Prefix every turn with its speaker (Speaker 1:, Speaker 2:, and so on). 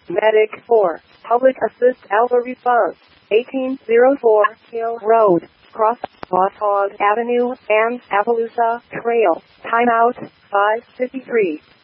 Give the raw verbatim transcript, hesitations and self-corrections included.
Speaker 1: Medic four, Public Assist Alpha Response, eighteen oh four Hill Road, Cross, Boss Avenue, and Appaloosa Trail. Timeout, five fifty-three.